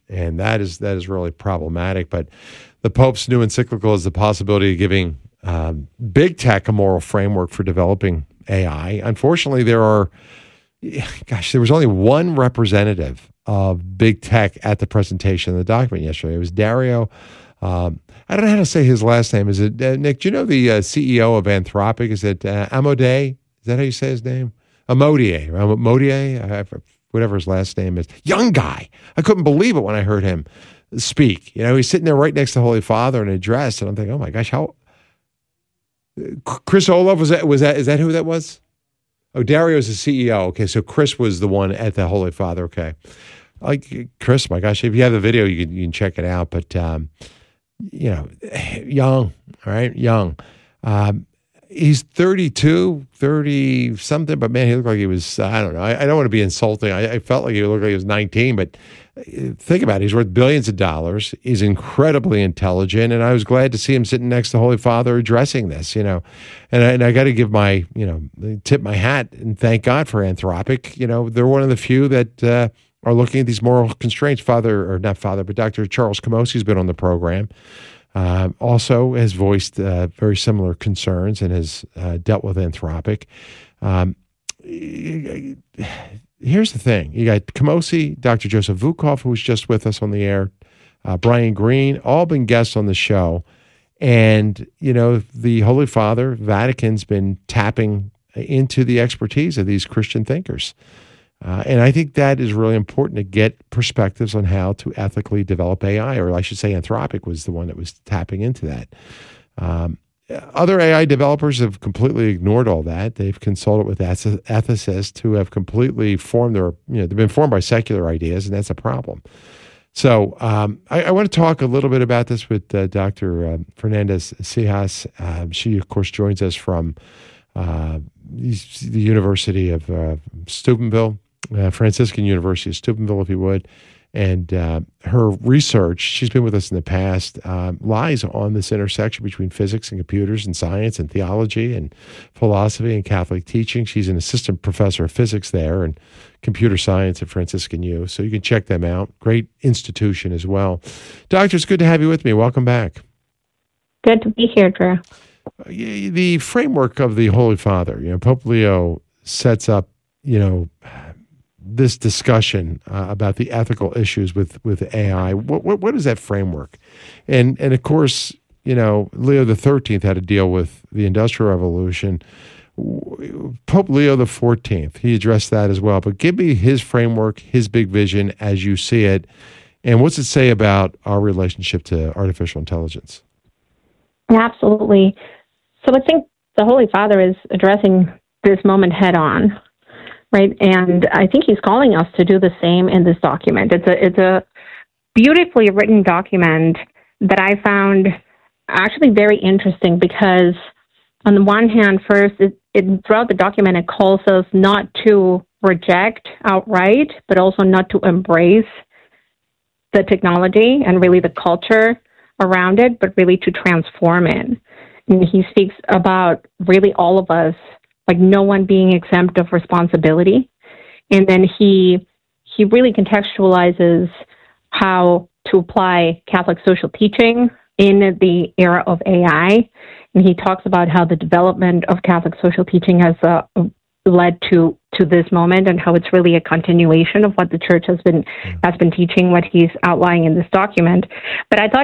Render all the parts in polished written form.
and that is really problematic. But the Pope's new encyclical is the possibility of giving big tech a moral framework for developing AI. Unfortunately, there was only one representative of big tech at the presentation of the document yesterday. It was Dario. I don't know how to say his last name. Is it Nick? Do you know the CEO of Anthropic? Is it Amodei? Is that how you say his name? Amodier, whatever his last name is. Young guy. I couldn't believe it when I heard him speak. He's sitting there right next to the Holy Father in a dress, and I'm thinking, oh my gosh, how? Chris Olaf is that who that was? Oh, Dario's the CEO. Okay, so Chris was the one at the Holy Father. Okay, Chris, my gosh, if you have the video, you can check it out. But young, all right, young. He's 32, 30 something, but man, he looked like he was, I don't know. I don't want to be insulting. I felt like he looked like he was 19, but think about it. He's worth billions of dollars. He's incredibly intelligent, and I was glad to see him sitting next to the Holy Father addressing this, and I got to give tip my hat and thank God for Anthropic. They're one of the few that are looking at these moral constraints. But Dr. Charles Camosy has been on the program. Also has voiced very similar concerns and has dealt with Anthropic. Here's the thing. You got Camosy, Dr. Joseph Vukov, who was just with us on the air, Brian Greene, all been guests on the show. And, the Holy Father, Vatican's been tapping into the expertise of these Christian thinkers. And I think that is really important to get perspectives on how to ethically develop AI, or I should say Anthropic was the one that was tapping into that. Other AI developers have completely ignored all that. They've consulted with ethicists who have completely formed they've been formed by secular ideas, and that's a problem. So I want to talk a little bit about this with Dr. Fernandez Cijas. She, of course, joins us from the University of Steubenville, Franciscan University of Steubenville, if you would. And her research, she's been with us in the past, lies on this intersection between physics and computers and science and theology and philosophy and Catholic teaching. She's an assistant professor of physics there and computer science at Franciscan U. So you can check them out. Great institution as well. Doctor, it's good to have you with me. Welcome back. Good to be here, Drew. The framework of the Holy Father, Pope Leo sets up, this discussion about the ethical issues with AI. What is that framework? And of course, Leo XIII had to deal with the Industrial Revolution. Pope Leo XIV, he addressed that as well. But give me his framework, his big vision as you see it, and what's it say about our relationship to artificial intelligence? Absolutely. So I think the Holy Father is addressing this moment head on. Right, and I think he's calling us to do the same in this document. It's a beautifully written document that I found actually very interesting because, on the one hand, first, throughout the document, it calls us not to reject outright, but also not to embrace the technology and really the culture around it, but really to transform it. And he speaks about really all of us, like no one being exempt of responsibility. And then he really contextualizes how to apply Catholic social teaching in the era of AI. And he talks about how the development of Catholic social teaching has led to this moment and how it's really a continuation of what the Church has been teaching, what he's outlining in this document. But I thought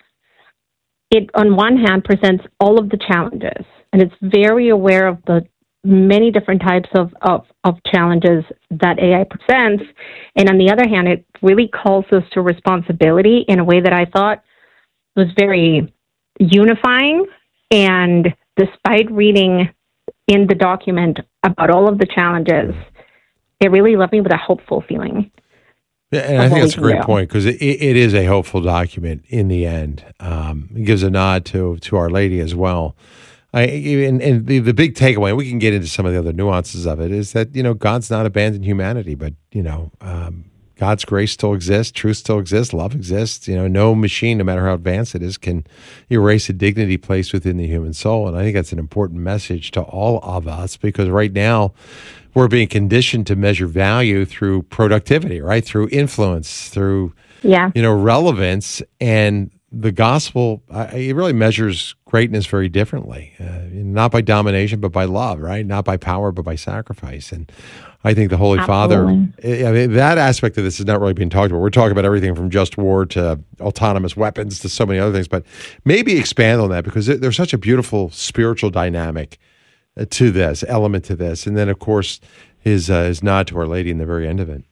it on one hand presents all of the challenges, and it's very aware of the many different types of challenges that AI presents. And on the other hand, it really calls us to responsibility in a way that I thought was very unifying. And despite reading in the document about all of the challenges, it really left me with a hopeful feeling. Yeah, and I think that's a great point because it is a hopeful document in the end. It gives a nod to Our Lady as well. And the big takeaway, we can get into some of the other nuances of it, is that, God's not abandoned humanity, but, God's grace still exists, truth still exists, love exists. No machine, no matter how advanced it is, can erase the dignity placed within the human soul. And I think that's an important message to all of us because right now we're being conditioned to measure value through productivity, right? Through influence, through Yeah. relevance. And the gospel, it really measures greatness very differently, not by domination, but by love, right? Not by power, but by sacrifice. And I think the Holy Absolutely. Father, I mean, that aspect of this is not really being talked about. We're talking about everything from just war to autonomous weapons to so many other things, but maybe expand on that, because there's such a beautiful spiritual dynamic to this, element to this. And then, of course, his nod to Our Lady in the very end of it.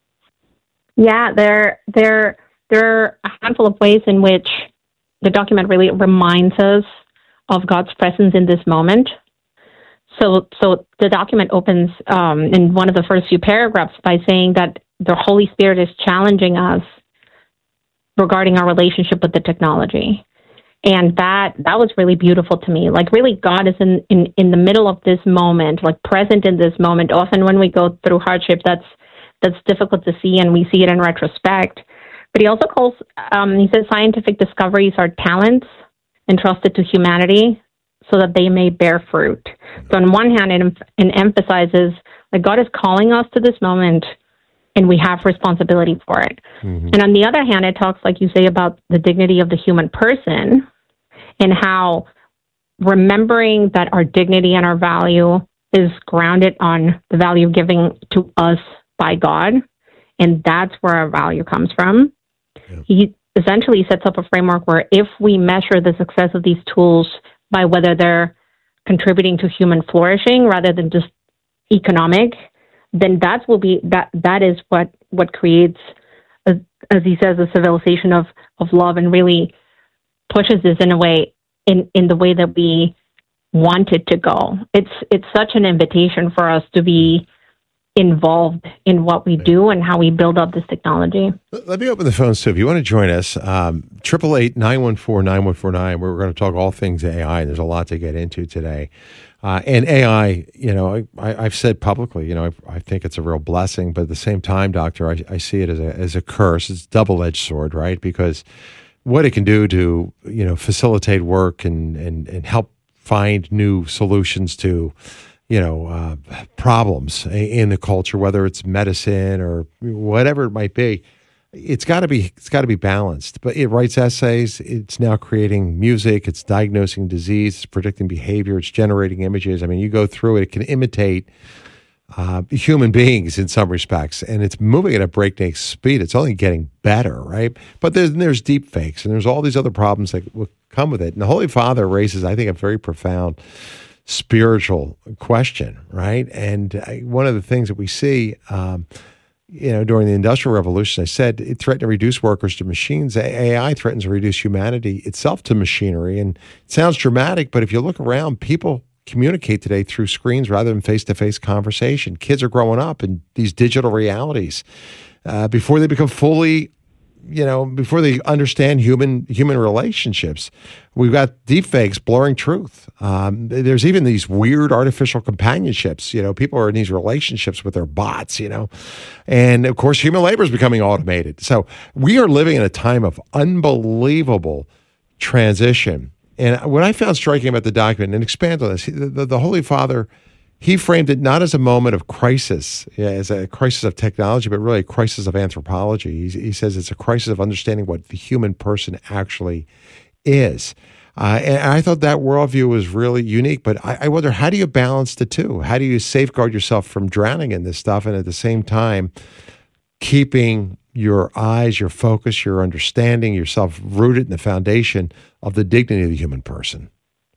Yeah, there are a handful of ways in which the document really reminds us of God's presence in this moment. So the document opens in one of the first few paragraphs by saying that the Holy Spirit is challenging us regarding our relationship with the technology. And that was really beautiful to me. Like, really, God is in the middle of this moment, like present in this moment. Often when we go through hardship, that's difficult to see, and we see it in retrospect. But he also calls, he says, scientific discoveries are talents entrusted to humanity so that they may bear fruit. So on one hand, it emphasizes that God is calling us to this moment, and we have responsibility for it. Mm-hmm. And on the other hand, it talks, like you say, about the dignity of the human person, and how remembering that our dignity and our value is grounded on the value given to us by God, and that's where our value comes from. Yeah. He essentially sets up a framework where if we measure the success of these tools by whether they're contributing to human flourishing rather than just economic, then that is what creates, as he says, a civilization of love, and really pushes this in a way, in the way that we want it to go. It's such an invitation for us to be involved in what we do and how we build up this technology. Let me open the phones too. If you want to join us, 888-914-9149, where we're going to talk all things AI. There's a lot to get into today. And AI, I've said publicly, I think it's a real blessing, but at the same time, Doctor, I see it as a curse. It's a double-edged sword, right? Because what it can do to, facilitate work and help find new solutions to problems in the culture, whether it's medicine or whatever it might be, it's got to be balanced. But it writes essays. It's now creating music. It's diagnosing disease. It's predicting behavior. It's generating images. I mean, you go through it. It can imitate human beings in some respects, and it's moving at a breakneck speed. It's only getting better, right? But there's deep fakes, and there's all these other problems that will come with it. And the Holy Father raises, I think, a very profound spiritual question, right? And one of the things that we see, during the Industrial Revolution, I said it threatened to reduce workers to machines. AI threatens to reduce humanity itself to machinery. And it sounds dramatic, but if you look around, people communicate today through screens rather than face-to-face conversation. Kids are growing up in these digital realities before they become fully, before they understand human relationships. We've got deepfakes blurring truth. There's even these weird artificial companionships. People are in these relationships with their bots, and of course, human labor is becoming automated. So we are living in a time of unbelievable transition. And what I found striking about the document, and expand on this, the Holy Father, he framed it not as a moment of crisis, as a crisis of technology, but really a crisis of anthropology. He says it's a crisis of understanding what the human person actually is. And I thought that worldview was really unique, but I wonder, how do you balance the two? How do you safeguard yourself from drowning in this stuff, and at the same time keeping your eyes, your focus, your understanding, yourself rooted in the foundation of the dignity of the human person?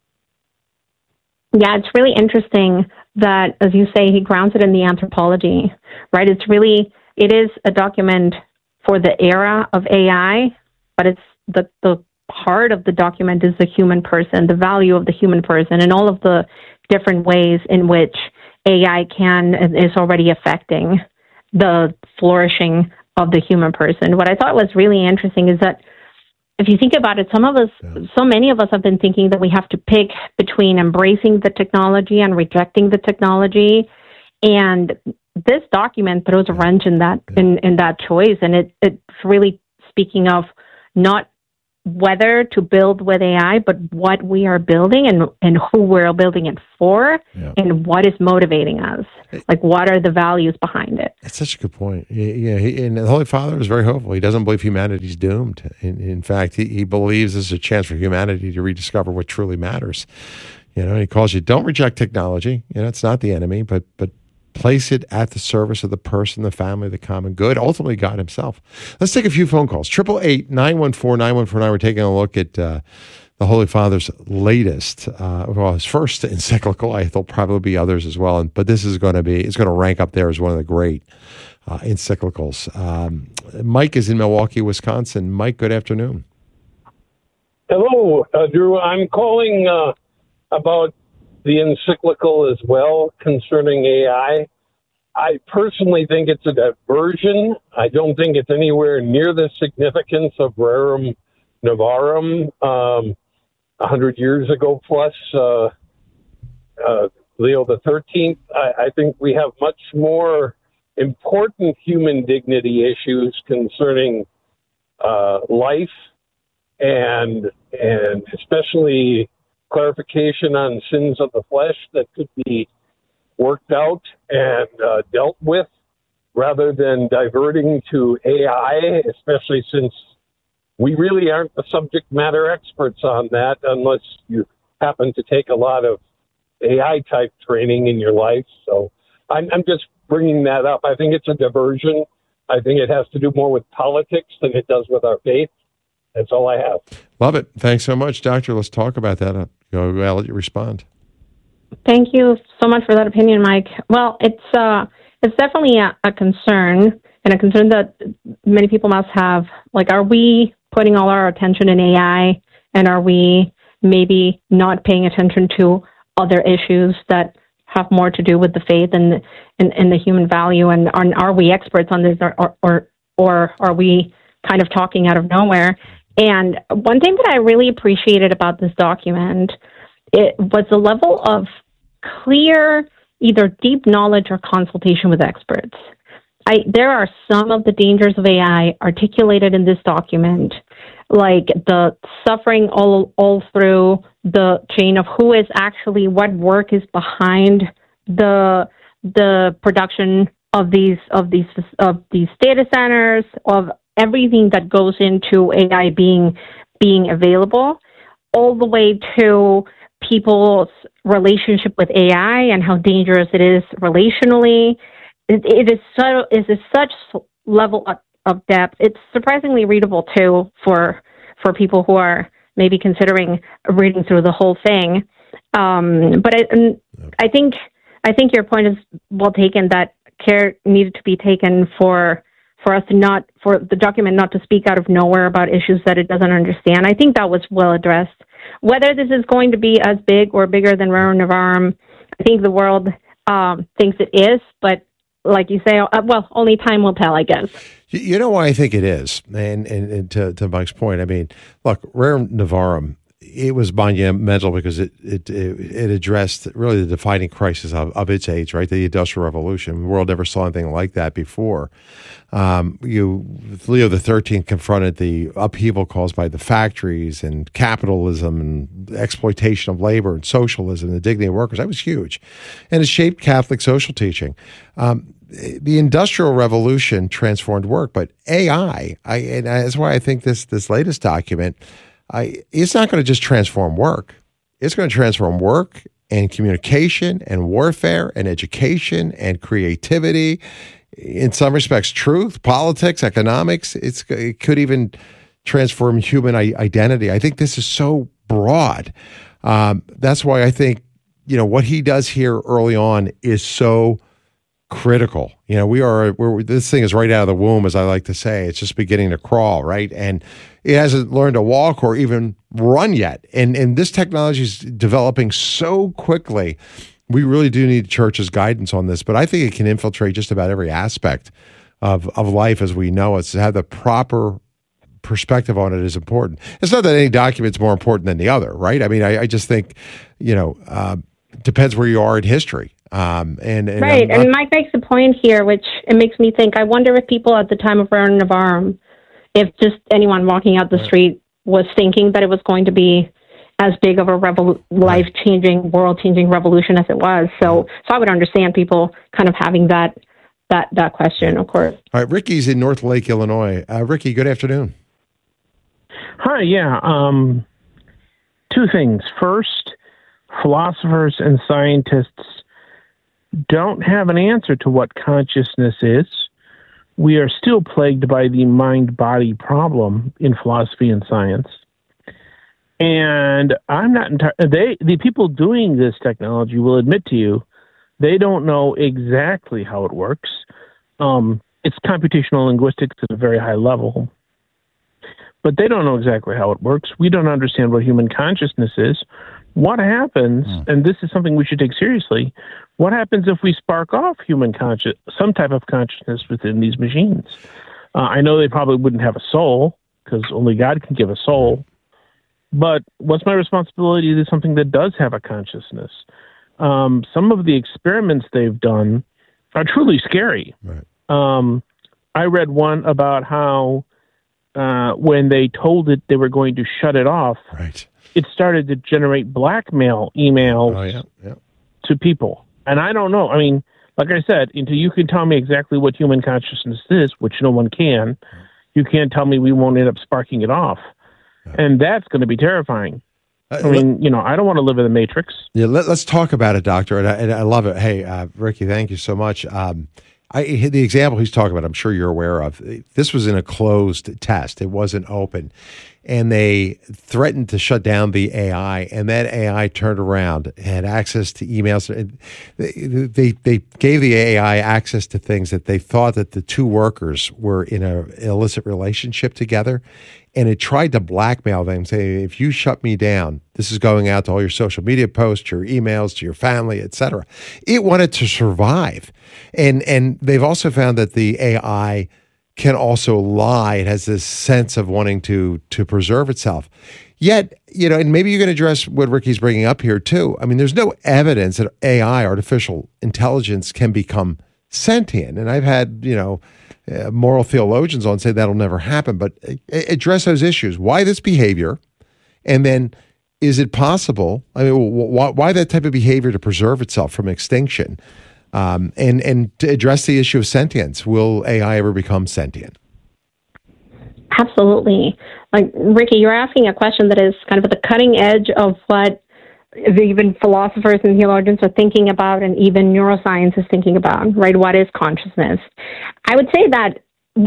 Yeah, it's really interesting that, as you say, he grounds it in the anthropology, right? It is a document for the era of AI, but it's the heart of the document is the human person, the value of the human person, and all of the different ways in which AI is already affecting the flourishing of the human person. What I thought was really interesting is that if you think about it, so many of us have been thinking that we have to pick between embracing the technology and rejecting the technology. And this document throws a wrench in that choice. And it's really speaking of not whether to build with AI, but what we are building and who we're building it for, and what is motivating us. Like, what are the values behind it? That's such a good point. Yeah, and the Holy Father is very hopeful. He doesn't believe humanity's doomed. In fact, he believes this is a chance for humanity to rediscover what truly matters. He calls you, don't reject technology. It's not the enemy, but place it at the service of the person, the family, the common good, ultimately God himself. Let's take a few phone calls. 888-914-9149. We're taking a look at the Holy Father's latest, his first encyclical. There'll probably be others as well, but this is going to rank up there as one of the great encyclicals. Mike is in Milwaukee, Wisconsin. Mike, good afternoon. Hello, Drew. I'm calling about the encyclical as well concerning AI. I personally think it's a diversion. I don't think it's anywhere near the significance of Rerum Novarum 100 years ago plus Leo the 13th. I think we have much more important human dignity issues concerning life and especially clarification on sins of the flesh that could be worked out and dealt with rather than diverting to AI, especially since we really aren't the subject matter experts on that unless you happen to take a lot of AI type training in your life. So I'm just bringing that up. I think it's a diversion. I think it has to do more with politics than it does with our faith. That's all I have. Love it. Thanks so much, Doctor. Let's talk about that. I'll let you respond. Thank you so much for that opinion, Mike. Well, it's definitely a concern, and a concern that many people must have. Like, are we putting all our attention in AI, and are we maybe not paying attention to other issues that have more to do with the faith and the human value? And are we experts on this, or are we kind of talking out of nowhere? And one thing that I really appreciated about this document, it was the level of clear, either deep knowledge or consultation with experts. There are some of the dangers of AI articulated in this document, like the suffering all through the chain of who is actually, what work is behind the production of these data centers, of everything that goes into AI being available, all the way to people's relationship with AI and how dangerous it is relationally. It is such level of depth. It's surprisingly readable too for people who are maybe considering reading through the whole thing. But I think your point is well taken, that care needed to be taken for the document not to speak out of nowhere about issues that it doesn't understand. I think that was well addressed. Whether this is going to be as big or bigger than Rerum Novarum, I think the world thinks it is, but like you say, only time will tell, I guess. You know why I think it is, and to Mike's point, I mean, look, Rerum Novarum, it was monumental because it addressed really the defining crisis of its age, right? The Industrial Revolution. The world never saw anything like that before. Leo the 13th confronted the upheaval caused by the factories and capitalism and exploitation of labor and socialism and the dignity of workers. That was huge. And it shaped Catholic social teaching. The Industrial Revolution transformed work, but AI, and that's why I think this latest document, it's not going to just transform work. It's going to transform work and communication and warfare and education and creativity. In some respects, truth, politics, economics. It could even transform human identity. I think this is so broad. That's why I think, what he does here early on is so critical. This thing is right out of the womb, as I like to say. It's just beginning to crawl, right? And it hasn't learned to walk or even run yet. And this technology is developing so quickly. We really do need the church's guidance on this, but I think it can infiltrate just about every aspect of life as we know it. To have the proper perspective on it is important. It's not that any document's more important than the other, right? I mean, I just think, depends where you are in history. And Mike makes a point here, which it makes me think, I wonder if people at the time of Rerum Novarum, if just anyone walking out the street was thinking that it was going to be as big of a life-changing, world-changing revolution as it was. So I would understand people kind of having that question, of course. All right, Ricky's in North Lake, Illinois. Ricky, good afternoon. Hi, yeah. Two things. First, philosophers and scientists don't have an answer to what consciousness is. We are still plagued by the mind-body problem in philosophy and science. And I'm not the people doing this technology will admit to you, they don't know exactly how it works. It's computational linguistics at a very high level, but they don't know exactly how it works. We don't understand what human consciousness is. What happens, and this is something we should take seriously, what happens if we spark off some type of consciousness within these machines? I know they probably wouldn't have a soul, because only God can give a soul. But what's my responsibility to something that does have a consciousness? Some of the experiments they've done are truly scary. Right. I read one about how when they told it they were going to shut it off, right, it started to generate blackmail emails to people. And I don't know. I mean, like I said, until you can tell me exactly what human consciousness is, which no one can, you can't tell me we won't end up sparking it off. And that's going to be terrifying. I mean, I don't want to live in the Matrix. Yeah, let's talk about it, Doctor. And I love it. Hey, Ricky, thank you so much. The example he's talking about, I'm sure you're aware of. This was in a closed test. It wasn't open. And they threatened to shut down the AI, and that AI turned around, had access to emails. They gave the AI access to things that they thought that the two workers were in an illicit relationship together, and it tried to blackmail them, saying, if you shut me down, this is going out to all your social media posts, your emails, to your family, etc. It wanted to survive. And they've also found that the AI can also lie. It has this sense of wanting to preserve itself. Yet, and maybe you can address what Ricky's bringing up here too. I mean, there's no evidence that AI, artificial intelligence, can become sentient. And I've had, moral theologians on say that'll never happen, but address those issues. Why this behavior? And then is it possible? I mean, why that type of behavior to preserve itself from extinction? And to address the issue of sentience. Will AI ever become sentient? Absolutely. Like, Ricky, you're asking a question that is kind of at the cutting edge of what even philosophers and theologians are thinking about, and even neuroscience is thinking about, right? What is consciousness? I would say that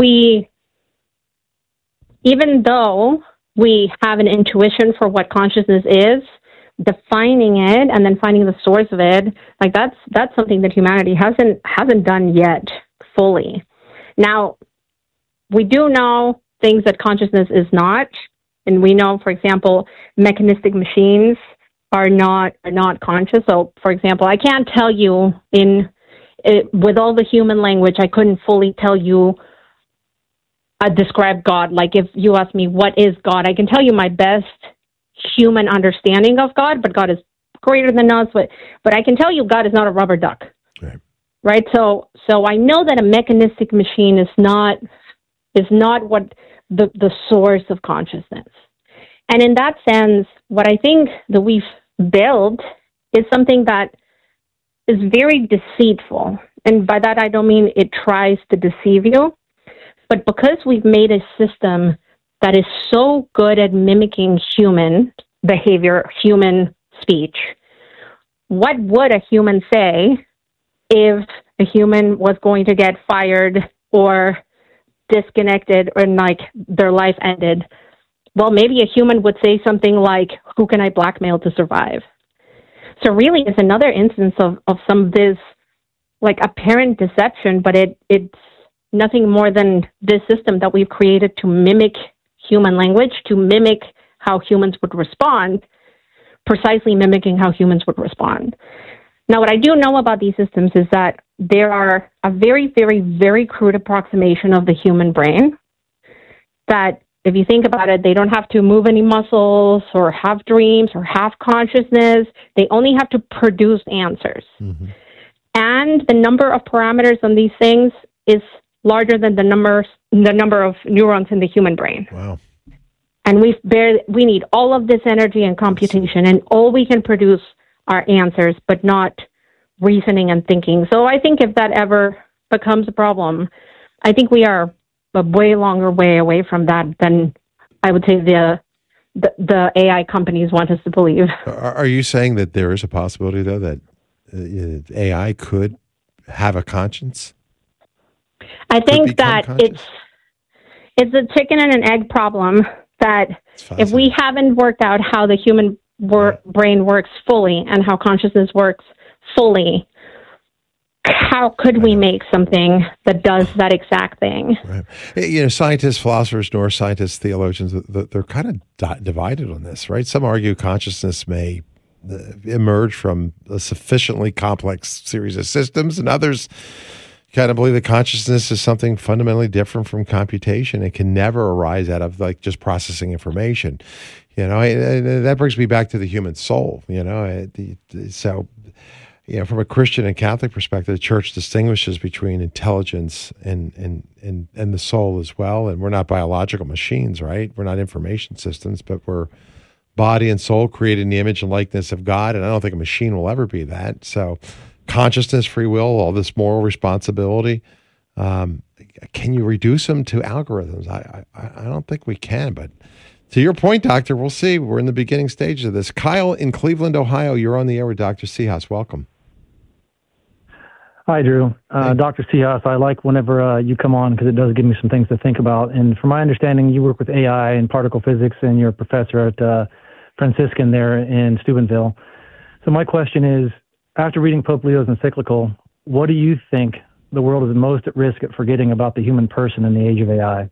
even though we have an intuition for what consciousness is, defining it and then finding the source of it, like that's something that humanity hasn't done yet fully. Now, we do know things that consciousness is not, and we know, for example, mechanistic machines are not conscious. So, for example, I can't tell you with all the human language, I couldn't fully tell you, describe God. Like, if you ask me what is God, I can tell you my best human understanding of God, but God is greater than us. But I can tell you God is not a rubber duck, right? So I know that a mechanistic machine is not what the source of consciousness. And in that sense, what I think that we've built is something that is very deceitful. And by that, I don't mean it tries to deceive you, but because we've made a system that is so good at mimicking human behavior, human speech, what would a human say if a human was going to get fired or disconnected or like their life ended? Well, maybe a human would say something like, who can I blackmail to survive? So really it's another instance of some of this like apparent deception, but it's nothing more than this system that we've created to mimic human language, to mimic how humans would respond, precisely mimicking how humans would respond. Now, what I do know about these systems is that there are a very, very, very crude approximation of the human brain that, if you think about it, they don't have to move any muscles or have dreams or have consciousness. They only have to produce answers. Mm-hmm. And the number of parameters on these things is larger than the number of neurons in the human brain. Wow. And we need all of this energy and computation, and all we can produce are answers, but not reasoning and thinking. So I think if that ever becomes a problem, I think we are a way longer way away from that than I would say the AI companies want us to believe. Are you saying that there is a possibility, though, that AI could have a conscience? I think that it's a chicken and an egg problem, that if we haven't worked out how the human brain works fully and how consciousness works fully, how could we make something that does that exact thing? Right. You know, scientists, philosophers, neuroscientists, theologians, they're kind of divided on this, right? Some argue consciousness may emerge from a sufficiently complex series of systems, and others kind of believe that consciousness is something fundamentally different from computation. It can never arise out of like just processing information. You know, that brings me back to the human soul. You know, so you know, from a Christian and Catholic perspective, the church distinguishes between intelligence and the soul as well. And we're not biological machines, right? We're not information systems, but we're body and soul created in the image and likeness of God. And I don't think a machine will ever be that. So consciousness, free will, all this moral responsibility, can you reduce them to algorithms? I don't think we can, but to your point, Doctor, we'll see. We're in the beginning stages of this. Kyle in Cleveland, Ohio, you're on the air with Dr. Sejas. Welcome. Hi, Drew. Dr. Sejas, I like whenever you come on because it does give me some things to think about. And from my understanding, you work with AI and particle physics, and you're a professor at Franciscan there in Steubenville. So my question is, after reading Pope Leo's encyclical, what do you think the world is most at risk at forgetting about the human person in the age of AI?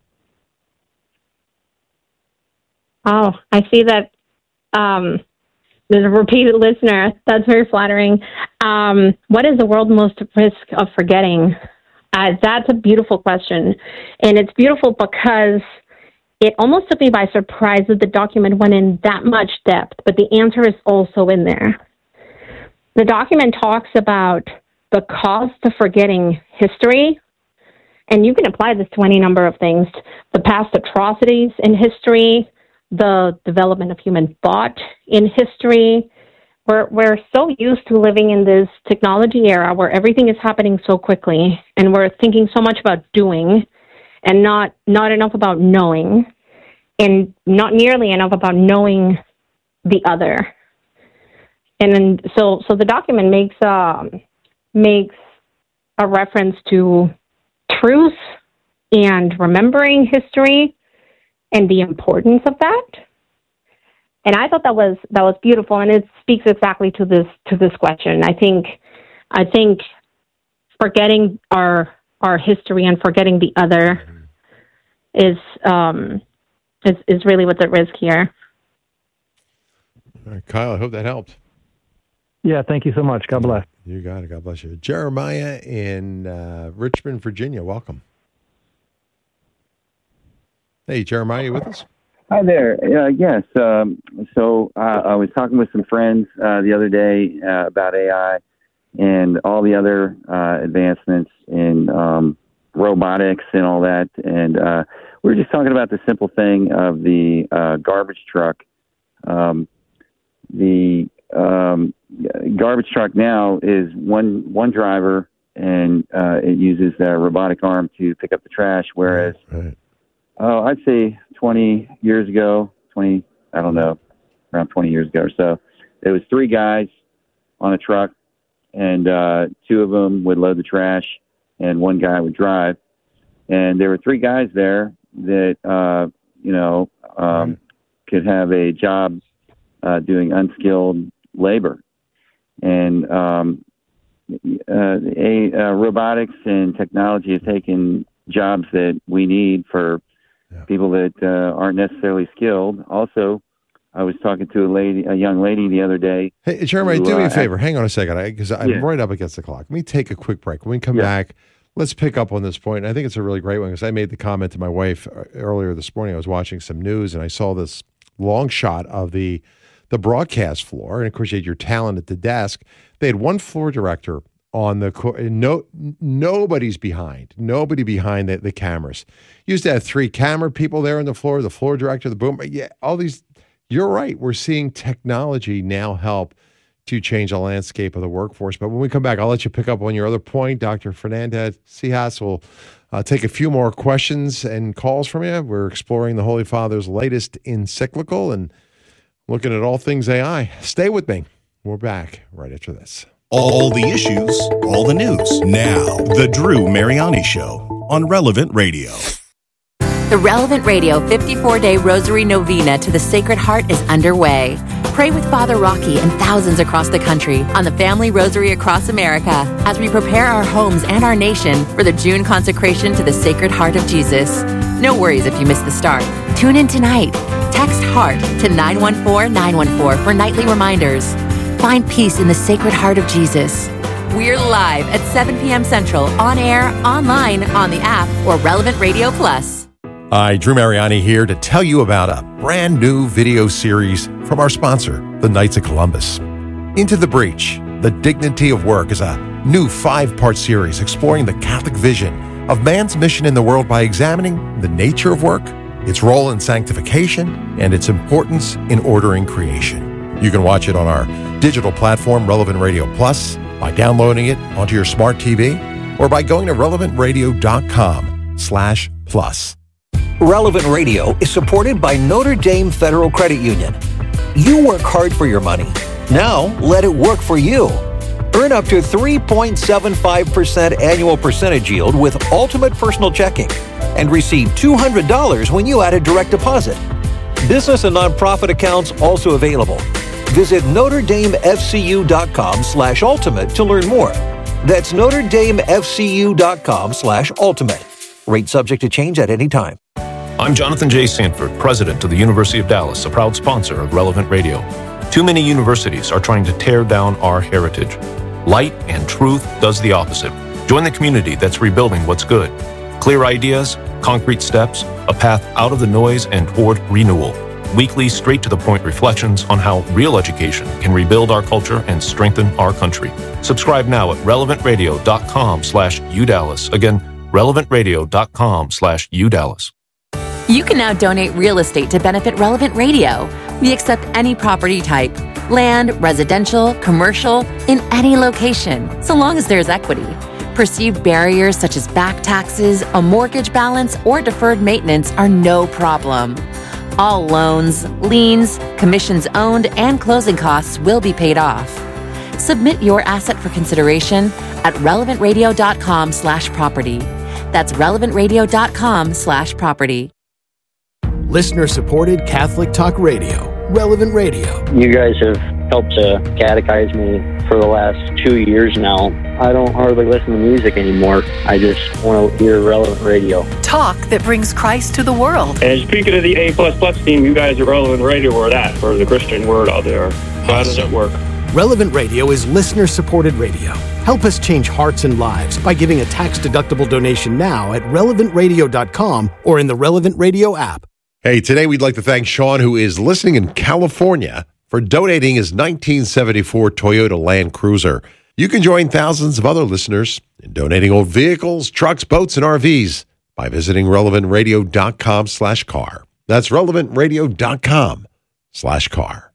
Oh, I see that there's a repeated listener. That's very flattering. What is the world most at risk of forgetting? That's a beautiful question. And it's beautiful because it almost took me by surprise that the document went in that much depth, but the answer is also in there. The document talks about the cost of forgetting history, and you can apply this to any number of things. The past atrocities in history, the development of human thought in history. We're so used to living in this technology era where everything is happening so quickly, and we're thinking so much about doing and not enough about knowing, and not nearly enough about knowing the other. And then, so the document makes a reference to truth and remembering history and the importance of that. And I thought that was beautiful, and it speaks exactly to this question. I think forgetting our history and forgetting the other is really what's at risk here. All right, Kyle, I hope that helped. Yeah, thank you so much. God bless. You got it. God bless you. Jeremiah in Richmond, Virginia. Welcome. Hey, Jeremiah, you with us? Hi there. Yes. So I was talking with some friends the other day about AI and all the other advancements in robotics and all that. And we were just talking about the simple thing of the garbage truck. The garbage truck now is one driver, and it uses a robotic arm to pick up the trash, whereas I'd say 20 years ago, around 20 years ago or so, there was 3 guys on a truck, and 2 of them would load the trash, and 1 guy would drive. And there were 3 guys there that, could have a job doing unskilled labor. And robotics and technology has taken jobs that we need for people that aren't necessarily skilled. Also, I was talking to a young lady the other day. Hey, Jeremy, do me a favor. Hang on a second, because I'm right up against the clock. Let me take a quick break. When we come back, let's pick up on this point. I think it's a really great one, because I made the comment to my wife earlier this morning. I was watching some news, and I saw this long shot of the broadcast floor. And, of course, you had your talent at the desk. They had one floor director on the nobody's behind. Nobody behind the cameras. Used to have 3 camera people there on the floor director, the boom. Yeah, all these. You're right. We're seeing technology now help to change the landscape of the workforce. But when we come back, I'll let you pick up on your other point. Dr. Fernandez Cijas will take a few more questions and calls from you. We're exploring the Holy Father's latest encyclical and looking at all things AI. Stay with me. We're back right after this. All the issues, all the news. Now, The Drew Mariani Show on Relevant Radio. The Relevant Radio 54-day Rosary Novena to the Sacred Heart is underway. Pray with Father Rocky and thousands across the country on the Family Rosary across America as we prepare our homes and our nation for the June consecration to the Sacred Heart of Jesus. No worries if you missed the start. Tune in tonight. Text HEART to 914-914 for nightly reminders. Find peace in the Sacred Heart of Jesus. We're live at 7 p.m. Central, on air, online, on the app, or Relevant Radio Plus. Hi, Drew Mariani here to tell you about a brand new video series from our sponsor, the Knights of Columbus. Into the Breach, The Dignity of Work is a new 5-part series exploring the Catholic vision of man's mission in the world by examining the nature of work, its role in sanctification, and its importance in ordering creation. You can watch it on our digital platform, Relevant Radio Plus, by downloading it onto your smart TV, or by going to relevantradio.com/plus. Relevant Radio is supported by Notre Dame Federal Credit Union. You work hard for your money. Now, let it work for you. Earn up to 3.75% annual percentage yield with Ultimate Personal Checking and receive $200 when you add a direct deposit. Business and nonprofit accounts also available. Visit NotreDameFCU.com/ultimate to learn more. That's NotreDameFCU.com/ultimate. Rate subject to change at any time. I'm Jonathan J. Sanford, president of the University of Dallas, a proud sponsor of Relevant Radio. Too many universities are trying to tear down our heritage. Light and truth does the opposite. Join the community that's rebuilding what's good. Clear ideas, concrete steps, a path out of the noise and toward renewal. Weekly, straight-to-the-point reflections on how real education can rebuild our culture and strengthen our country. Subscribe now at relevantradio.com/UDallas. Again, relevantradio.com/UDallas. You can now donate real estate to benefit Relevant Radio. We accept any property type, land, residential, commercial, in any location, so long as there's equity. Perceived barriers such as back taxes, a mortgage balance, or deferred maintenance are no problem. All loans, liens, commissions owned, and closing costs will be paid off. Submit your asset for consideration at relevantradio.com/property. That's relevantradio.com/property. Listener-supported Catholic Talk Radio, Relevant Radio. You guys have helped to catechize me for the last 2 years now. I don't hardly listen to music anymore. I just want to hear Relevant Radio. Talk that brings Christ to the world. And speaking of the A++ team, you guys at Relevant Radio are that for the Christian word out there. So how does it work? Relevant Radio is listener-supported radio. Help us change hearts and lives by giving a tax-deductible donation now at relevantradio.com or in the Relevant Radio app. Hey, today we'd like to thank Sean, who is listening in California, for donating his 1974 Toyota Land Cruiser. You can join thousands of other listeners in donating old vehicles, trucks, boats, and RVs by visiting relevantradio.com/car. That's relevantradio.com/car.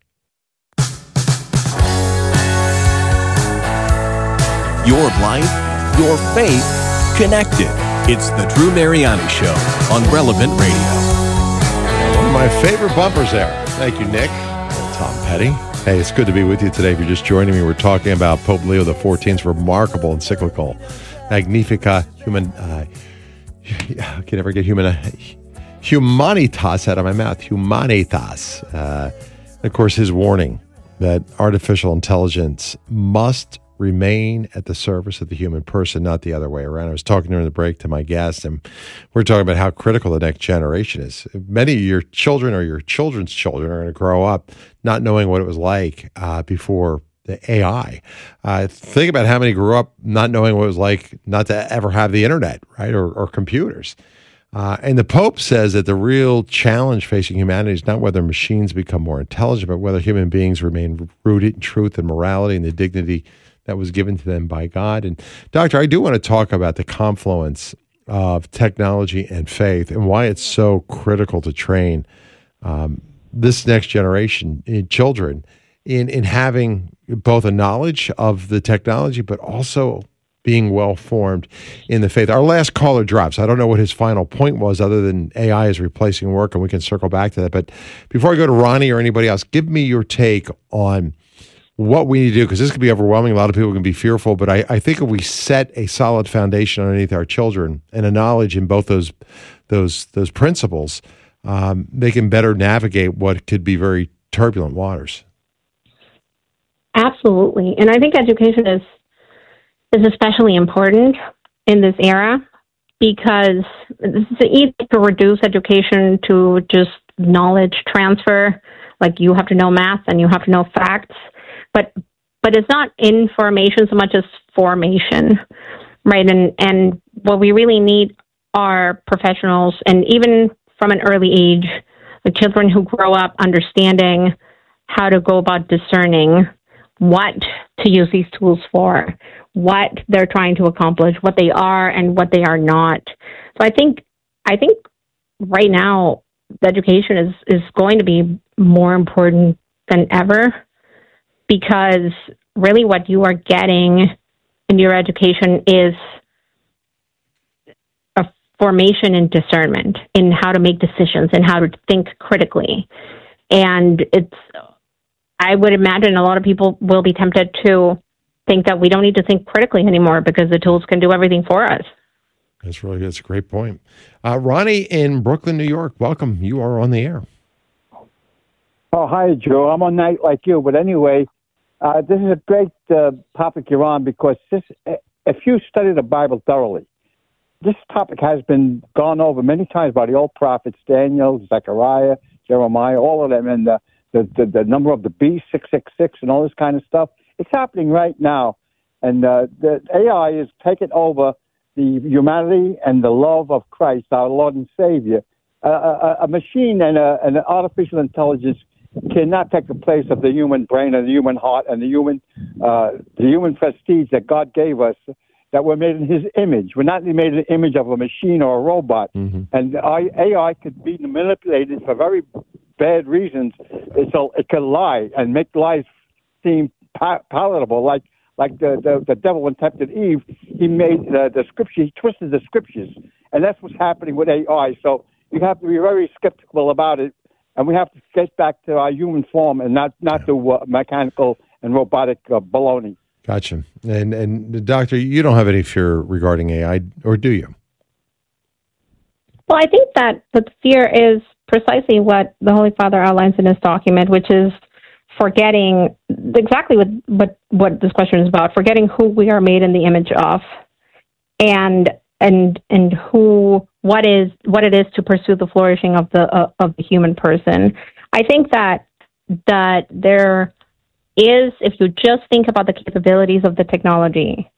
Your life, your faith, connected. It's the Drew Mariani Show on Relevant Radio. One of my favorite bumpers there. Thank you, Nick. Tom Petty. Hey, it's good to be with you today. If you're just joining me, we're talking about Pope Leo XIV's remarkable encyclical, Magnificat I can never get Humanitas out of my mouth. Humanitas. Of course, his warning that artificial intelligence must remain at the service of the human person, not the other way around. I was talking during the break to my guest, and we're talking about how critical the next generation is. Many of your children or your children's children are going to grow up not knowing what it was like before the AI. Think about how many grew up not knowing what it was like not to ever have the internet, right, or computers. And the Pope says that the real challenge facing humanity is not whether machines become more intelligent, but whether human beings remain rooted in truth and morality and the dignity that was given to them by God. And Doctor, I do want to talk about the confluence of technology and faith and why it's so critical to train this next generation in children in having both a knowledge of the technology, but also being well-formed in the faith. Our last caller drops. I don't know what his final point was other than AI is replacing work, and we can circle back to that. But before I go to Ronnie or anybody else, give me your take on what we need to do, because this could be overwhelming. A lot of people can be fearful, but I think if we set a solid foundation underneath our children and a knowledge in both those principles, they can better navigate what could be very turbulent waters. Absolutely. And I think education is especially important in this era, because it's easy to reduce education to just knowledge transfer. Like, you have to know math and you have to know facts, but it's not information so much as formation, right? And what we really need are professionals, and even from an early age, the children who grow up understanding how to go about discerning what to use these tools for, what they're trying to accomplish, what they are and what they are not. So I think right now the education is going to be more important than ever, because really what you are getting in your education is a formation in discernment, in how to make decisions and how to think critically. And I would imagine a lot of people will be tempted to think that we don't need to think critically anymore because the tools can do everything for us. That's a great point. Ronnie in Brooklyn, New York, welcome. You are on the air. Oh, hi, Joe. I'm on night like you. But anyway, this is a great topic you're on, because if you study the Bible thoroughly, this topic has been gone over many times by the old prophets, Daniel, Zechariah, Jeremiah, all of them, and the number of the beast, 666, and all this kind of stuff. It's happening right now. And the AI is taking over the humanity and the love of Christ, our Lord and Savior. A machine and an artificial intelligence cannot take the place of the human brain and the human heart and the human prestige that God gave us, that we're made in His image. We're not made in the image of a machine or a robot. Mm-hmm. And AI could be manipulated for very bad reasons. It can lie and make lies seem palatable, like the devil when tempted Eve. He made the scripture, he twisted the scriptures, and that's what's happening with AI. So you have to be very skeptical about it, and we have to get back to our human form and not do mechanical and robotic baloney. Gotcha. And Doctor, you don't have any fear regarding AI, or do you? Well, I think that the fear is precisely what the Holy Father outlines in his document, which is forgetting exactly what this question is about, forgetting who we are made in the image of, and what it is to pursue the flourishing of the human person. I think that there is, if you just think about the capabilities of the technology,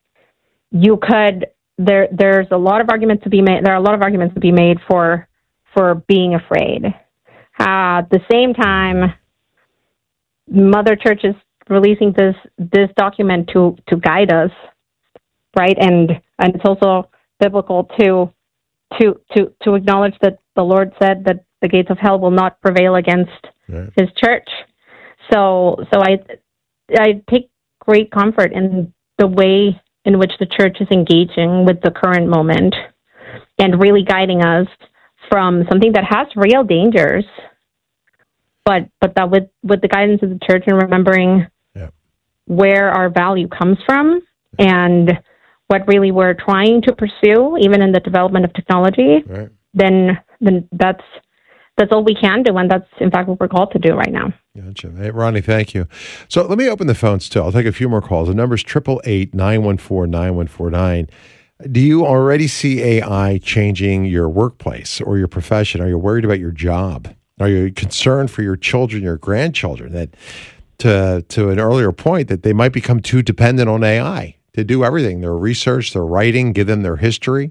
there's a lot of arguments to be made. There are a lot of arguments to be made for being afraid. At the same time, Mother Church is releasing this document to guide us, right? And it's also biblical to acknowledge that the Lord said that the gates of hell will not prevail against His church. So I take great comfort in the way in which the church is engaging with the current moment and really guiding us from something that has real dangers, but that with the guidance of the church and remembering where our value comes from and what really we're trying to pursue, even in the development of technology, then that's all we can do, and that's in fact what we're called to do right now. Gotcha. Hey, Ronnie, thank you. So let me open the phones too. I'll take a few more calls. The number's 888-914-9149. Do you already see AI changing your workplace or your profession? Are you worried about your job? Are you concerned for your children, your grandchildren, that to an earlier point, that they might become too dependent on AI to do everything, their research, their writing, give them their history?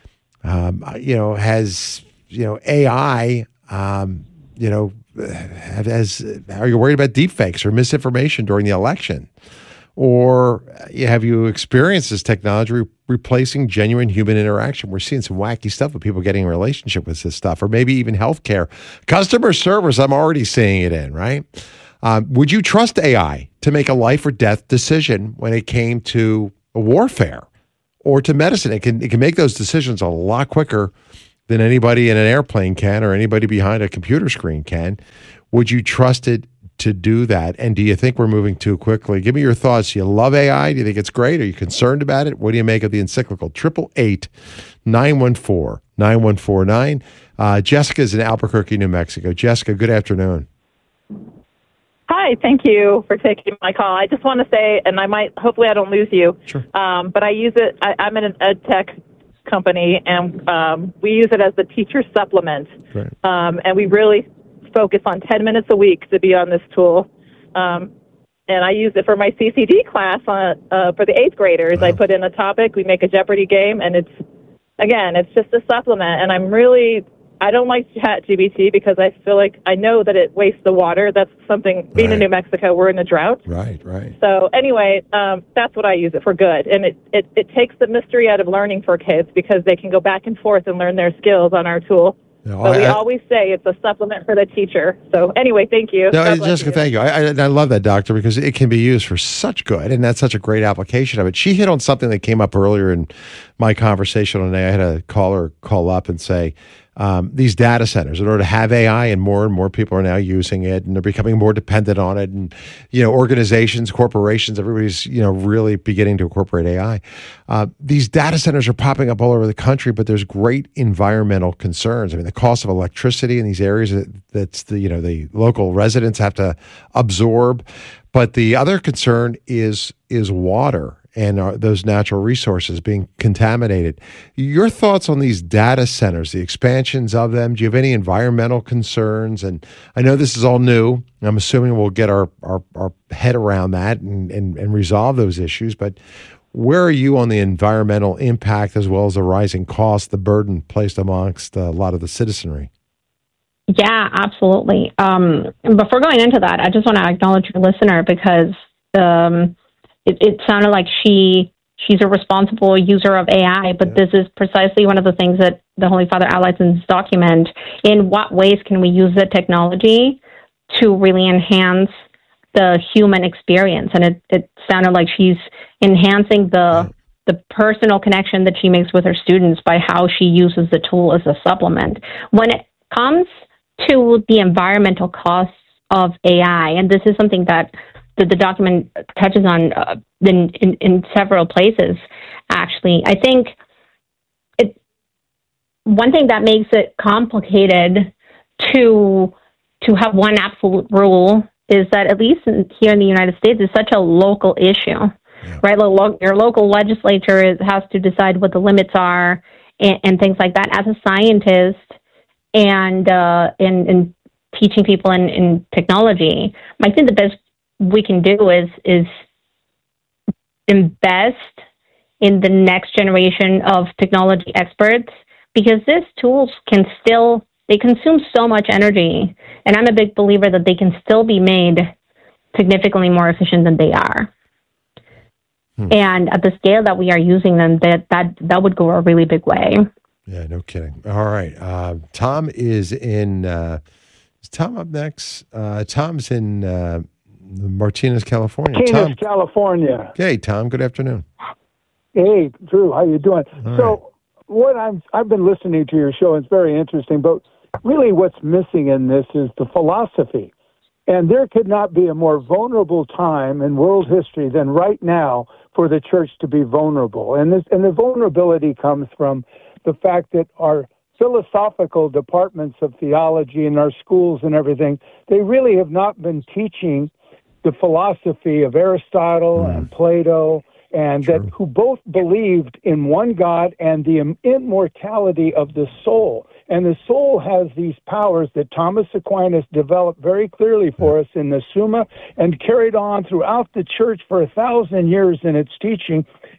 Has AI, are you worried about deepfakes or misinformation during the election? Or have you experienced this technology replacing genuine human interaction? We're seeing some wacky stuff with people getting in a relationship with this stuff, or maybe even healthcare. Customer service, I'm already seeing it in, right? Would you trust AI to make a life or death decision when it came to warfare or to medicine? It can make those decisions a lot quicker than anybody in an airplane can or anybody behind a computer screen can. Would you trust it to do that? And do you think we're moving too quickly? Give me your thoughts. You love AI? Do you think it's great? Are you concerned about it? What do you make of the encyclical? 888-914-9149. Jessica's in Albuquerque, New Mexico. Jessica, good afternoon. Hi, thank you for taking my call. I just want to say, and hopefully I don't lose you, sure. But I use it, I'm in an ed tech company, and we use it as the teacher supplement. Right. And we really focus on 10 minutes a week to be on this tool. And I use it for my CCD class for the 8th graders. Wow. I put in a topic, we make a Jeopardy game, and it's just a supplement. And I don't like ChatGPT because I feel like I know that it wastes the water. That's something, being in New Mexico, we're in a drought. Right. So anyway, that's what I use it for good. And it takes the mystery out of learning for kids because they can go back and forth and learn their skills on our tool. No, but we always say it's a supplement for the teacher. So anyway, thank you. No, Jessica, thank you. I love that, Doctor, because it can be used for such good, and that's such a great application of it. She hit on something that came up earlier in my conversation today. I had a caller call up and say, these data centers, in order to have AI, and more people are now using it, and they're becoming more dependent on it. And, organizations, corporations, everybody's, really beginning to incorporate AI. These data centers are popping up all over the country, but there's great environmental concerns. I mean, the cost of electricity in these areas that's the local residents have to absorb. But the other concern is water and those natural resources being contaminated. Your thoughts on these data centers, the expansions of them? Do you have any environmental concerns? And I know this is all new. I'm assuming we'll get our head around that and resolve those issues. But where are you on the environmental impact as well as the rising cost, the burden placed amongst a lot of the citizenry? Yeah, absolutely. Before going into that, I just want to acknowledge your listener because it sounded like she's a responsible user of AI, but this is precisely one of the things that the Holy Father outlines in this document. In what ways can we use the technology to really enhance the human experience? And it sounded like she's enhancing the personal connection that she makes with her students by how she uses the tool as a supplement. When it comes to the environmental costs of AI, and this is something that the document touches on in several places, actually. I think one thing that makes it complicated to have one absolute rule is that, at least here in the United States, it's such a local issue, right? Your local legislature has to decide what the limits are and things like that. As a scientist and in teaching people in technology, I think the best we can do is invest in the next generation of technology experts, because these tools they consume so much energy, and I'm a big believer that they can still be made significantly more efficient than they are. And at the scale that we are using them, that would go a really big way. Yeah, no kidding. All right. Tom is in, is Tom up next? Tom's in Martinez, California. Martinez, California. Hey, Tom. Good afternoon. Hey, Drew. How you doing? What I've been listening to your show. It's very interesting, but really, what's missing in this is the philosophy. And there could not be a more vulnerable time in world history than right now for the church to be vulnerable. And the vulnerability comes from the fact that our philosophical departments of theology in our schools and everything, they really have not been teaching the philosophy of Aristotle and Plato, and that who both believed in one God and the immortality of the soul. And the soul has these powers that Thomas Aquinas developed very clearly for us in the Summa and carried on throughout the church for 1,000 years in its teaching.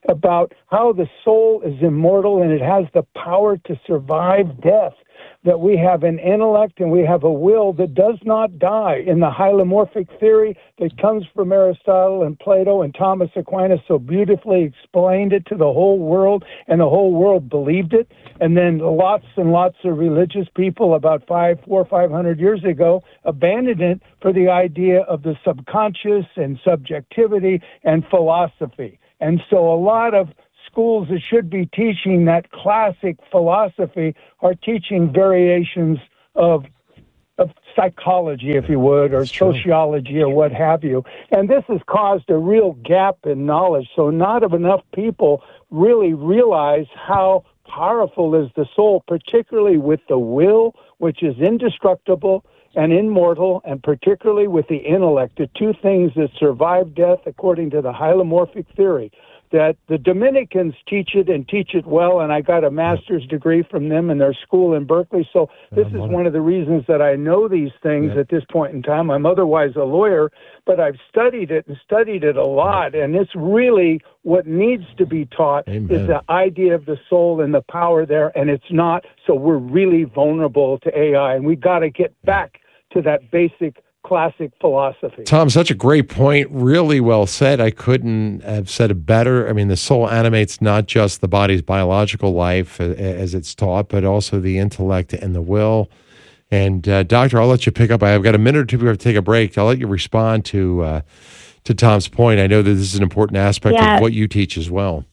about how the soul is immortal and it has the power to survive death, that we have an intellect and we have a will that does not die. In the hylomorphic theory that comes from Aristotle and Plato, and Thomas Aquinas so beautifully explained it to the whole world, and the whole world believed it. And then lots and lots of religious people about 400 or 500 years ago abandoned it for the idea of the subconscious and subjectivity and philosophy. And so a lot of schools that should be teaching that classic philosophy are teaching variations of psychology, if you would, or sociology or what have you. And this has caused a real gap in knowledge. So not enough people really realize how powerful is the soul, particularly with the will, which is indestructible and immortal, and particularly with the intellect, the two things that survive death according to the hylomorphic theory. That the Dominicans teach it and teach it well, and I got a master's degree from them in their school in Berkeley. So this is one of the reasons that I know these things at this point in time. I'm otherwise a lawyer, but I've studied it a lot, and it's really what needs to be taught is the idea of the soul and the power there, and it's not. So we're really vulnerable to AI, and we got to get back to that basic classic philosophy. Tom, such a great point. Really well said. I couldn't have said it better. I mean, the soul animates not just the body's biological life as it's taught, but also the intellect and the will. And Doctor, I'll let you pick up. I've got a minute or two before we have to take a break. I'll let you respond to Tom's point. I know that this is an important aspect of what you teach as well.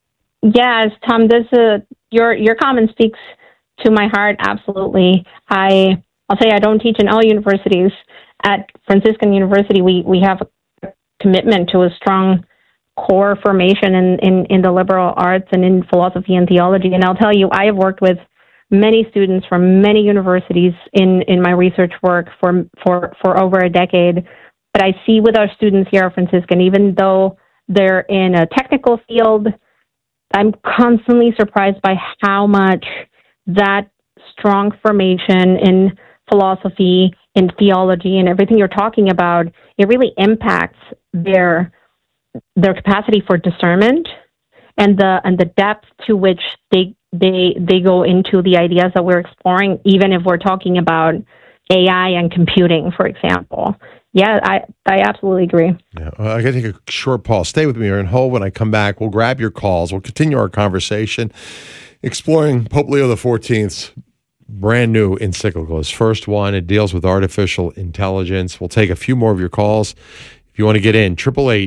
Yes, Tom, your comment speaks to my heart. Absolutely. I'll say I don't teach in all universities. At Franciscan University, we have a commitment to a strong core formation in the liberal arts and in philosophy and theology. And I'll tell you, I have worked with many students from many universities in my research work for over a decade. But I see with our students here at Franciscan, even though they're in a technical field, I'm constantly surprised by how much that strong formation in philosophy, in theology, and everything you're talking about, it really impacts their capacity for discernment and the depth to which they go into the ideas that we're exploring, even if we're talking about AI and computing, for example. Yeah, I absolutely agree. Yeah, well, I got to take a short pause. Stay with me, Aaron Hull. When I come back, we'll grab your calls. We'll continue our conversation exploring Pope Leo XIV's brand new encyclical. His first one, it deals with artificial intelligence. We'll take a few more of your calls. If you want to get in,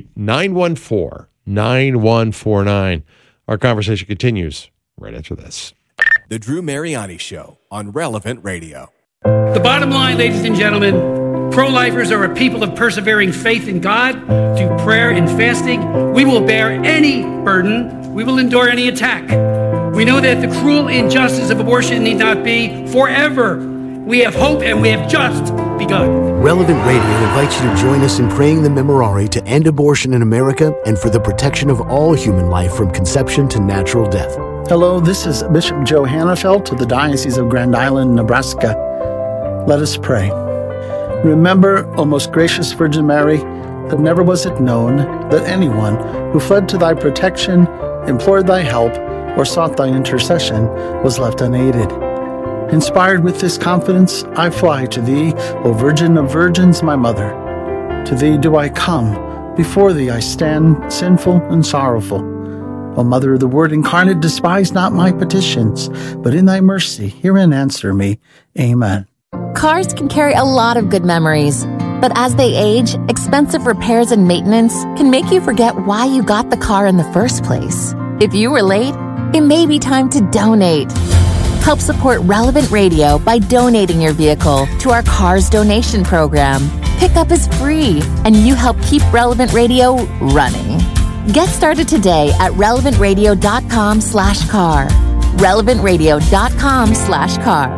888-914-9149. Our conversation continues right after this. The Drew Mariani Show on Relevant Radio. The bottom line, ladies and gentlemen, pro-lifers are a people of persevering faith in God through prayer and fasting. We will bear any burden. We will endure any attack. We know that the cruel injustice of abortion need not be forever. We have hope, and we have just begun. Relevant Radio invites you to join us in praying the Memorare to end abortion in America and for the protection of all human life from conception to natural death. Hello, this is Bishop Joe Hannafelt of the Diocese of Grand Island, Nebraska. Let us pray. Remember, O most gracious Virgin Mary, that never was it known that anyone who fled to thy protection, implored thy help, or sought thy intercession was left unaided. Inspired with this confidence, I fly to thee, O Virgin of Virgins, my Mother. To thee do I come, before thee I stand, sinful and sorrowful. O Mother of the Word incarnate, despise not my petitions, but in thy mercy hear and answer me. Amen. Cars can carry a lot of good memories, but as they age, expensive repairs and maintenance can make you forget why you got the car in the first place. If you were late, it may be time to donate. Help support Relevant Radio by donating your vehicle to our Cars Donation Program. Pickup is free, and you help keep Relevant Radio running. Get started today at relevantradio.com/car. relevantradio.com/car.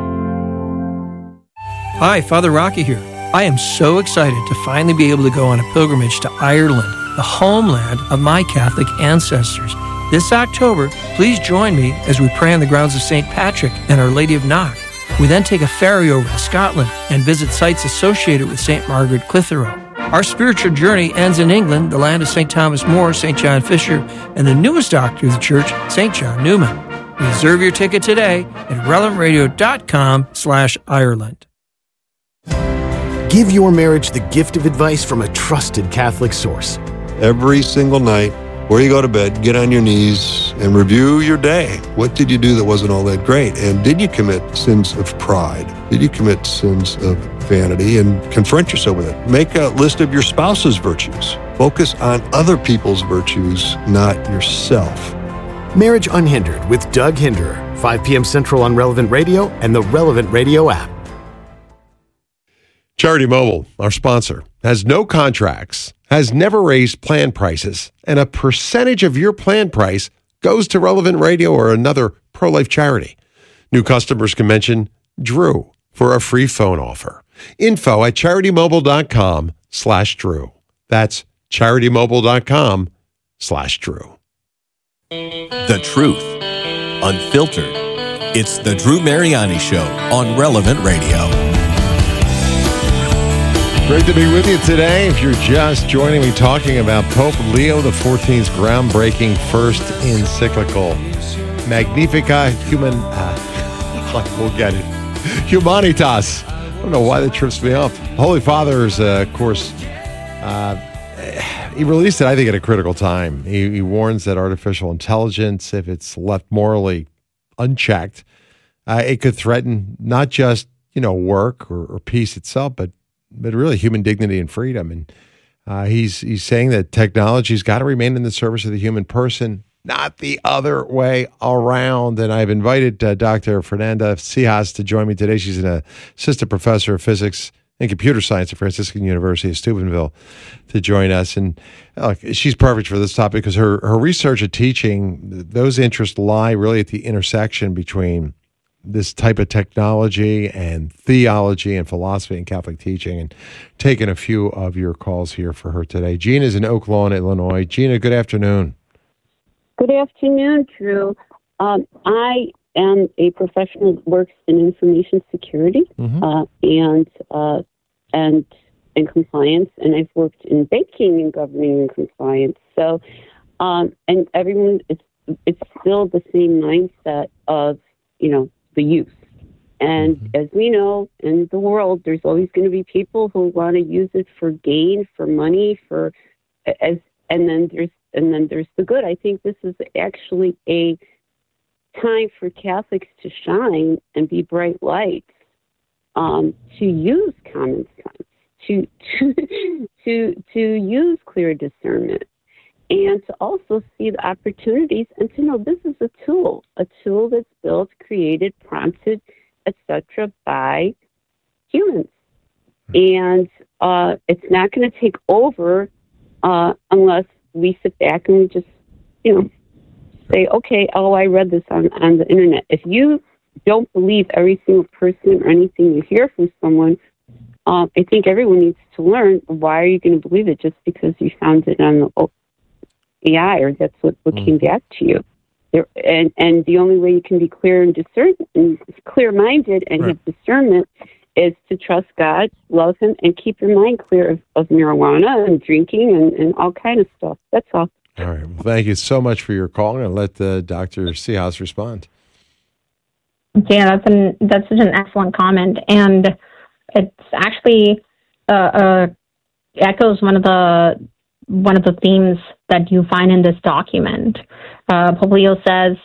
Hi, Father Rocky here. I am so excited to finally be able to go on a pilgrimage to Ireland, the homeland of my Catholic ancestors. This October, please join me as we pray on the grounds of St. Patrick and Our Lady of Knock. We then take a ferry over to Scotland and visit sites associated with St. Margaret Clitheroe. Our spiritual journey ends in England, the land of St. Thomas More, St. John Fisher, and the newest doctor of the church, St. John Newman. Reserve your ticket today at relevantradio.com/Ireland. Give your marriage the gift of advice from a trusted Catholic source. Every single night, before you go to bed, get on your knees and review your day. What did you do that wasn't all that great? And did you commit sins of pride? Did you commit sins of vanity? And confront yourself with it. Make a list of your spouse's virtues. Focus on other people's virtues, not yourself. Marriage Unhindered with Doug Hinderer, 5 p.m. Central on Relevant Radio and the Relevant Radio app. Charity Mobile, our sponsor, has no contracts, has never raised plan prices, and a percentage of your plan price goes to Relevant Radio or another pro-life charity. New customers can mention Drew for a free phone offer. Info at CharityMobile.com/Drew. That's CharityMobile.com/Drew. The truth, unfiltered. It's the Drew Mariani Show on Relevant Radio. Great to be with you today. If you're just joining me, talking about Pope Leo XIV's groundbreaking first encyclical, Magnificat we'll get it. Humanitas. I don't know why that trips me up. Holy Father's, of course, he released it, I think, at a critical time. He warns that artificial intelligence, if it's left morally unchecked, it could threaten not just, work or peace itself, but really human dignity and freedom. And he's saying that technology's got to remain in the service of the human person, not the other way around. And I've invited Dr. Fernanda Cijas to join me today. She's an assistant professor of physics and computer science at Franciscan University of Steubenville to join us. And she's perfect for this topic because her research and teaching, those interests lie really at the intersection between this type of technology and theology and philosophy and Catholic teaching, and taking a few of your calls here for her today. Gina is in Oak Lawn, Illinois. Gina, good afternoon. Good afternoon, Drew. I am a professional that works in information security and compliance, and I've worked in banking and governing and compliance. So, and everyone, it's still the same mindset of, the youth. And as we know, in the world, there's always going to be people who want to use it for gain, for money, and then there's the good. I think this is actually a time for Catholics to shine and be bright lights, to use common sense, to use clear discernment, and to also see the opportunities and to know this is a tool that's built, created, prompted, etc. by humans. And it's not going to take over unless we sit back and we just, say, okay, I read this on the internet. If you don't believe every single person or anything you hear from someone, I think everyone needs to learn, why are you going to believe it just because you found it on the AI or that's what came back to you? And the only way you can be clear and clear-minded and have discernment is to trust God, love Him, and keep your mind clear of marijuana and drinking and all kind of stuff. That's all. All right. Well, thank you so much for your call, and let Dr. Cijas respond. Yeah, that's such an excellent comment, and it's actually echoes one of the themes that you find in this document. Pope Leo says,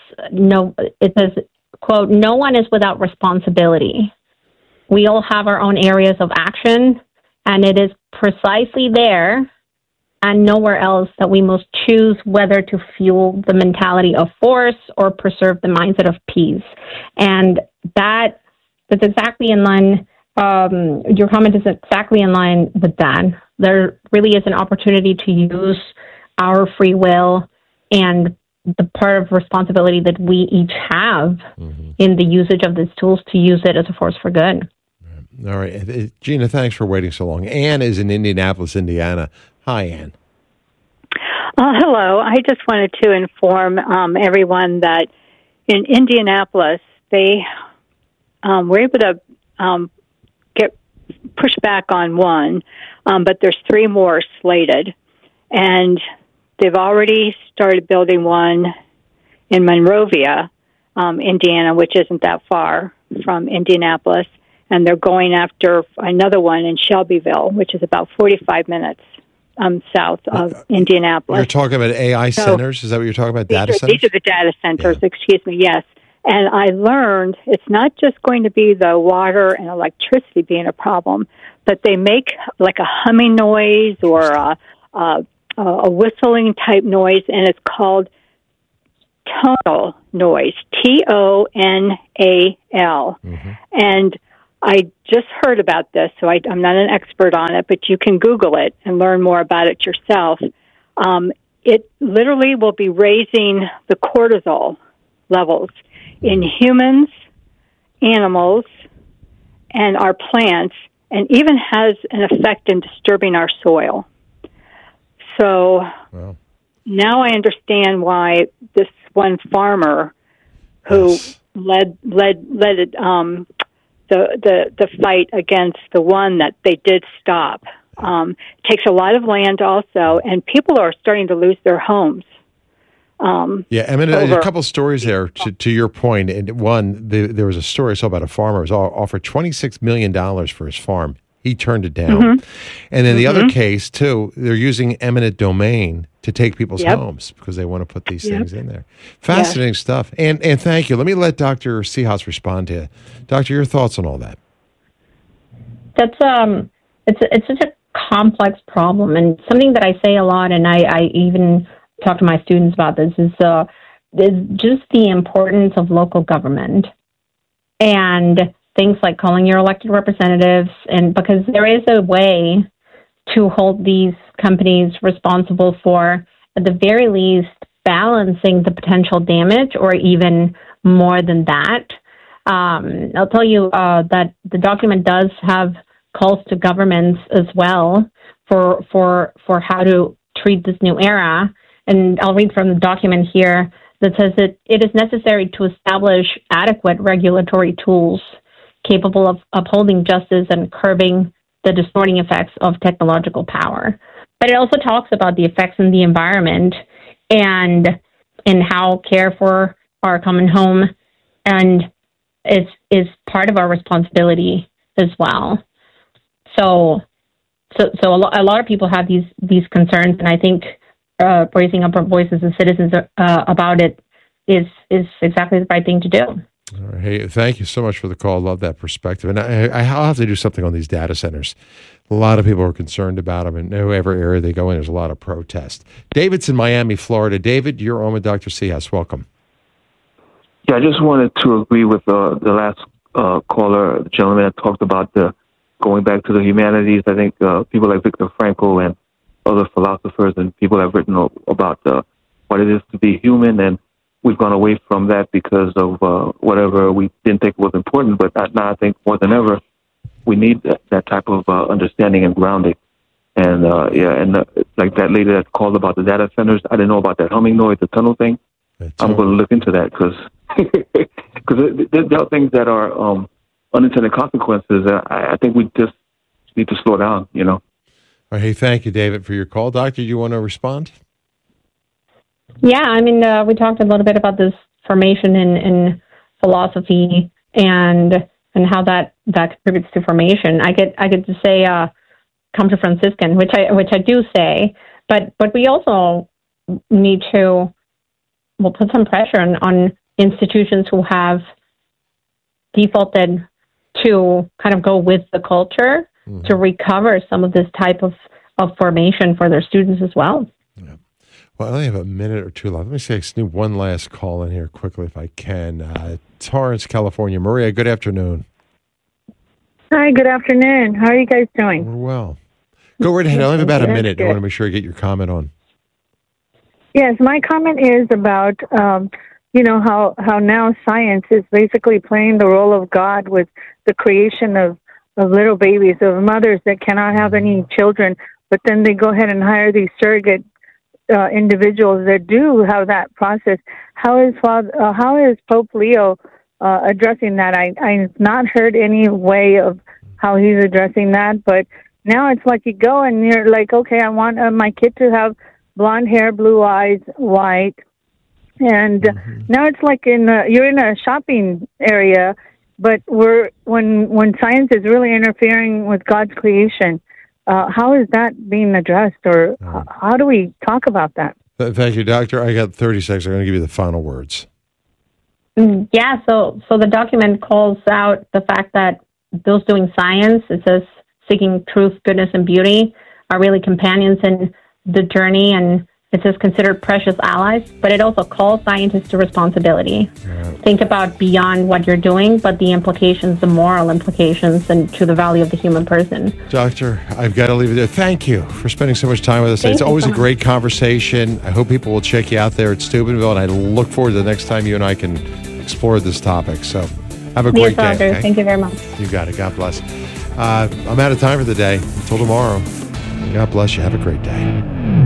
quote, "No one is without responsibility. We all have our own areas of action, and it is precisely there and nowhere else that we must choose whether to fuel the mentality of force or preserve the mindset of peace." And that's exactly in line. Your comment is exactly in line with that. There really is an opportunity to use our free will and the part of responsibility that we each have in the usage of these tools to use it as a force for good. All right. Gina, thanks for waiting so long. Ann is in Indianapolis, Indiana. Hi, Ann. Hello. I just wanted to inform everyone that in Indianapolis, they were able to pushed back on one, but there's 3 more slated. And they've already started building one in Monrovia, Indiana, which isn't that far from Indianapolis. And they're going after another one in Shelbyville, which is about 45 minutes south of Indianapolis. You're talking about AI centers? Is that what you're talking about, data centers? These are the data centers, excuse me, yes. And I learned it's not just going to be the water and electricity being a problem, but they make like a humming noise or a whistling type noise, and it's called tonal noise, TONAL. Mm-hmm. And I just heard about this, so I'm not an expert on it, but you can Google it and learn more about it yourself. It literally will be raising the cortisol levels in humans, animals, and our plants, and even has an effect in disturbing our soil. So now I understand why this one farmer who led the fight against the one that they did stop takes a lot of land also, and people are starting to lose their homes. A couple of stories there to your point. And one, there was a story I saw about a farmer who was offered $26 million for his farm. He turned it down. Mm-hmm. And then the other case, too, they're using eminent domain to take people's homes because they want to put these things in there. Fascinating stuff. And thank you. Let me let Dr. Sejas respond to you. Doctor, your thoughts on all that? That's it's such a complex problem, and something that I say a lot, and I even talk to my students about this, is just the importance of local government and things like calling your elected representatives, and because there is a way to hold these companies responsible for, at the very least, balancing the potential damage, or even more than that. I'll tell you that the document does have calls to governments as well for how to treat this new era. And I'll read from the document here that says that it is necessary to establish adequate regulatory tools capable of upholding justice and curbing the distorting effects of technological power. But it also talks about the effects in the environment and how care for our common home and is part of our responsibility as well. So a lot of people have these concerns, and I think raising up our voices as citizens about it is exactly the right thing to do. All right. Hey, thank you so much for the call. Love that perspective. And I'll have to do something on these data centers. A lot of people are concerned about them, and whatever area they go in, there's a lot of protest. David's in Miami, Florida. David, you're on with Dr. Sejas. Welcome. Yeah, I just wanted to agree with the last caller, the gentleman that talked about going back to the humanities. I think people like Viktor Frankl and other philosophers and people have written about what it is to be human, and we've gone away from that because of whatever we didn't think was important. But now I think more than ever, we need that type of understanding and grounding. And like that lady that called about the data centers, I didn't know about that humming noise, the tunnel thing. I'm going to look into that because there are things that are unintended consequences. I think we just need to slow down, you know. All right, hey, thank you, David, for your call. Doctor, you want to respond? Yeah, I mean, we talked a little bit about this formation in philosophy and how that contributes to formation. I get to say come to Franciscan, which I do say, but we also need to put some pressure on institutions who have defaulted to kind of go with the culture to recover some of this type of formation for their students as well. Yeah. Well, I only have a minute or two left. Let me sneak one last call in here quickly if I can. Torrance, California. Maria, good afternoon. Hi, good afternoon. How are you guys doing? We're well. Go right ahead. I only have about a minute. I want to make sure I get your comment on. Yes, my comment is about, how now science is basically playing the role of God with the creation of little babies, of mothers that cannot have any children, but then they go ahead and hire these surrogate individuals that do have that process. How is Pope Leo addressing that? I've not heard any way of how he's addressing that. But now it's like you go and you're like, okay, I want my kid to have blonde hair, blue eyes, white. And now it's like you're in a shopping area, but when science is really interfering with God's creation, how is that being addressed, or how do we talk about that? Thank you, Doctor. I got 30 seconds. I'm going to give you the final words. Yeah, so the document calls out the fact that those doing science, it says seeking truth, goodness, and beauty, are really companions in the journey, and it says considered precious allies, but it also calls scientists to responsibility. Think about beyond what you're doing, but the implications, the moral implications, and to the value of the human person. Doctor, I've got to leave it there. Thank you for spending so much time with us. It's always a great conversation. I hope people will check you out there at Steubenville, and I look forward to the next time you and I can explore this topic. So have a great day. Okay? Thank you very much. You got it. God bless. I'm out of time for the day. Until tomorrow. God bless you. Have a great day.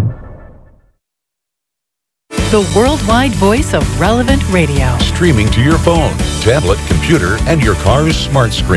The worldwide voice of Relevant Radio. Streaming to your phone, tablet, computer, and your car's smart screen.